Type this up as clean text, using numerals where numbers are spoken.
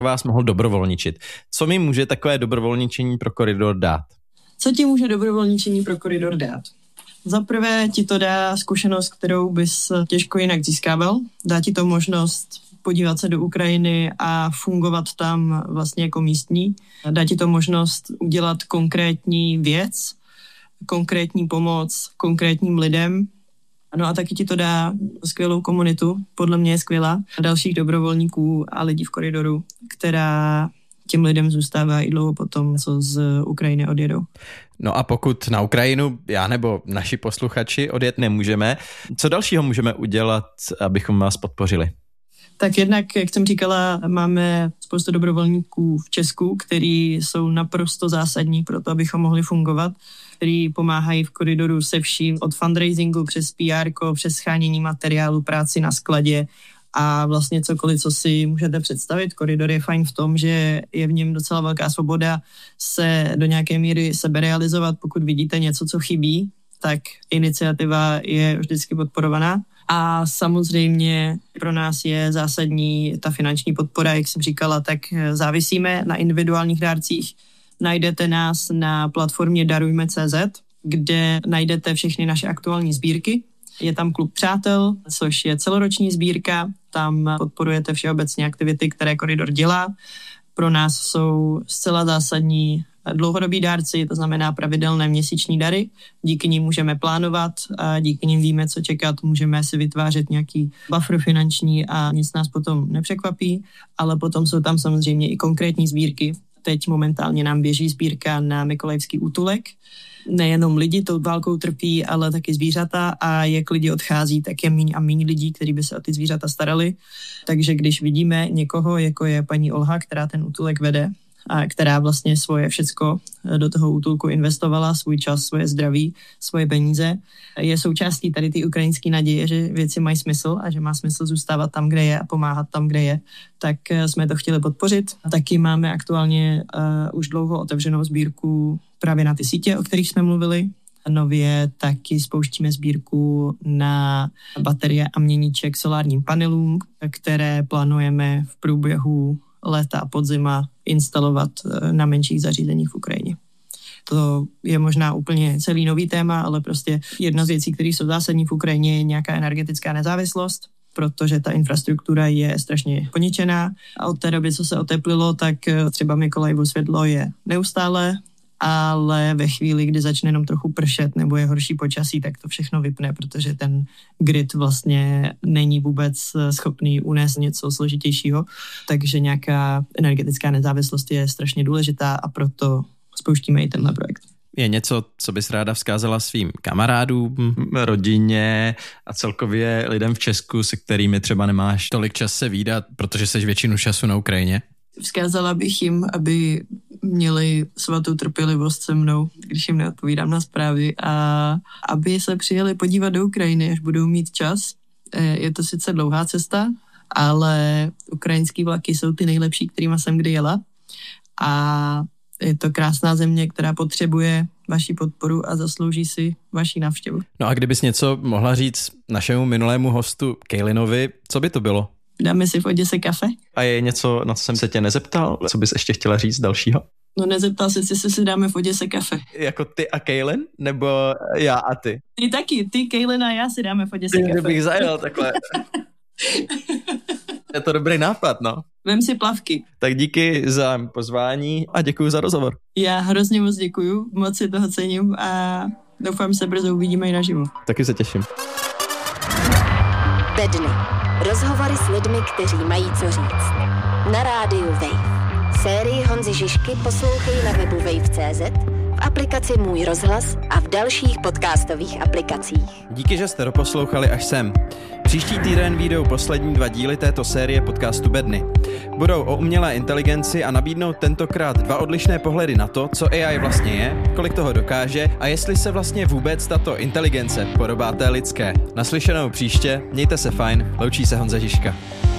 vás mohl dobrovolničit. Co mi může takové dobrovolničení pro koridor dát? Co ti může dobrovolničení pro koridor dát? Za prvé ti to dá zkušenost, kterou bys těžko jinak získával. Dá ti to možnost podívat se do Ukrajiny a fungovat tam vlastně jako místní. Dá ti to možnost udělat konkrétní věc, konkrétní pomoc konkrétním lidem. No a taky ti to dá skvělou komunitu, podle mě je skvělá, dalších dobrovolníků a lidí v koridoru, která těm lidem zůstává i dlouho potom, co z Ukrajiny odjedou. No a pokud na Ukrajinu já nebo naši posluchači odjet nemůžeme, co dalšího můžeme udělat, abychom vás podpořili? Tak jednak, jak jsem říkala, máme spoustu dobrovolníků v Česku, kteří jsou naprosto zásadní pro to, abychom mohli fungovat, kteří pomáhají v koridoru se vším, od fundraisingu přes PR, přes schánění materiálu, práci na skladě a vlastně cokoliv, co si můžete představit. Koridor je fajn v tom, že je v něm docela velká svoboda se do nějaké míry seberealizovat. Pokud vidíte něco, co chybí, tak iniciativa je vždycky podporovaná. A samozřejmě pro nás je zásadní ta finanční podpora, jak jsem říkala, tak závisíme na individuálních dárcích. Najdete nás na platformě Darujme.cz, kde najdete všechny naše aktuální sbírky. Je tam klub přátel, což je celoroční sbírka. Tam podporujete všeobecně aktivity, které koridor dělá. Pro nás jsou zcela zásadní dlouhodobí dárci, to znamená pravidelné měsíční dary. Díky nim můžeme plánovat a díky nim víme, co čekat. Můžeme si vytvářet nějaký buffer finanční a nic nás potom nepřekvapí, ale potom jsou tam samozřejmě i konkrétní sbírky. Teď momentálně nám běží sbírka na Mykolajivský útulek. Nejenom lidi tou válkou trpí, ale taky zvířata a jak lidi odchází, tak je míň a míň lidí, kteří by se o ty zvířata starali. Takže když vidíme někoho, jako je paní Olha, která ten útulek vede, a která vlastně svoje všecko do toho útulku investovala, svůj čas, svoje zdraví, svoje peníze, je součástí tady ty ukrajinské naděje, že věci mají smysl a že má smysl zůstávat tam, kde je a pomáhat tam, kde je, tak jsme to chtěli podpořit. Taky máme aktuálně už dlouho otevřenou sbírku právě na ty sítě, o kterých jsme mluvili. Nově taky spouštíme sbírku na baterie a měníček solárním panelům, které plánujeme v průběhu léta a podzima instalovat na menších zařízeních v Ukrajině. To je možná úplně celý nový téma, ale prostě jedna z věcí, které jsou zásadní v Ukrajině, je nějaká energetická nezávislost, protože ta infrastruktura je strašně poničená a od té doby, co se oteplilo, tak třeba Mykolajivu světlo je neustále, ale ve chvíli, kdy začne jenom trochu pršet nebo je horší počasí, tak to všechno vypne, protože ten grid vlastně není vůbec schopný unést něco složitějšího, takže nějaká energetická nezávislost je strašně důležitá a proto spouštíme i tenhle projekt. Je něco, co bys ráda vzkázala svým kamarádům, rodině a celkově lidem v Česku, se kterými třeba nemáš tolik čas se vídat, protože jsi většinu času na Ukrajině? Vzkázala bych jim, aby měli svatou trpělivost se mnou, když jim neodpovídám na zprávy a aby se přijeli podívat do Ukrajiny, až budou mít čas. Je to sice dlouhá cesta, ale ukrajinský vlaky jsou ty nejlepší, kterýma jsem kdy jela a je to krásná země, která potřebuje vaši podporu a zaslouží si vaši návštěvu. No a kdybys něco mohla říct našemu minulému hostu Kejlinovi, co by to bylo? Dáme si v Oděse kafe. A je něco, na co jsem se tě nezeptal? Co bys ještě chtěla říct dalšího? No nezeptal se, jestli si dáme v Oděse kafe. Jako ty a Kejlin? Nebo já a ty? Ty taky, ty, Kejlin a já si dáme v Oděse kafe. Kdybych zajel takhle. Je to dobrý nápad, no. Vem si plavky. Tak díky za pozvání a děkuji za rozhovor. Já hrozně moc děkuju, moc si toho cením a doufám, se brzo uvidíme i naživo. Taky se těším. Bedny. Rozhovory s lidmi, kteří mají co říct. Na rádiu Wave. Sérii Honzy Žižky poslouchej na webu wave.cz, v aplikaci Můj rozhlas a v dalších podcastových aplikacích. Díky, že jste doposlouchali až sem. Příští týden vyjdou poslední 2 díly této série podcastu Bedny. Budou o umělé inteligenci a nabídnou tentokrát 2 odlišné pohledy na to, co AI vlastně je, kolik toho dokáže a jestli se vlastně vůbec tato inteligence podobá té lidské. Naslyšenou příště, mějte se fajn, loučí se Honza Žižka.